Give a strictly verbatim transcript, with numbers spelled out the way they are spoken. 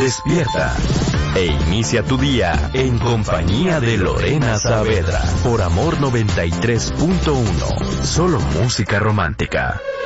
Despierta e inicia tu día en compañía de Lorena Saavedra por Amor noventa y tres punto uno. Solo música romántica.